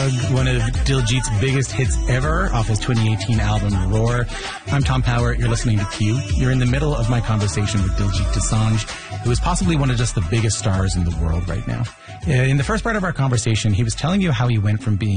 Hug, one of Diljit's biggest hits ever off his 2018 album Roar. I'm Tom Power. You're listening to Q. You're in the middle of my conversation with Diljit Dosanjh, who is possibly one of just the biggest stars in the world right now. In the first part of our conversation, he was telling you how he went from being